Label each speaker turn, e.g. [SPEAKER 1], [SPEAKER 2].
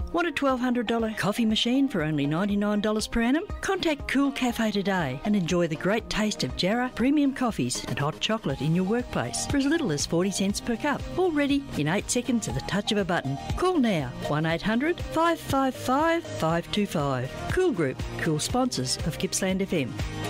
[SPEAKER 1] Want a $1,200 coffee machine for only $99 per annum? Contact Cool Cafe today and enjoy the great taste of Jarrah premium coffees and hot chocolate in your workplace for as little as 40 cents per cup. All ready in 8 seconds at the touch of a button. Call now 1800 555 525. Cool Group, cool sponsors of Gippsland FM.